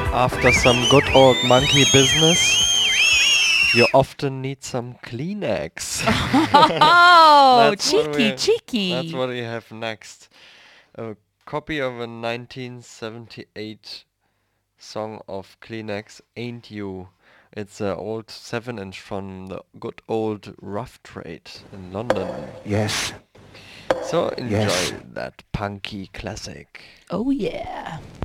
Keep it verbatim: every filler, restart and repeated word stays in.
After some good old monkey business, you often need some Kleenex. Oh, That's what cheeky, we that's cheeky. what we have next. A copy of a nineteen seventy-eight song of Kleenex, Ain't You. It's an old seven inch from the good old Rough Trade in London. Yes, So yes. enjoy that punky classic. Oh, yeah.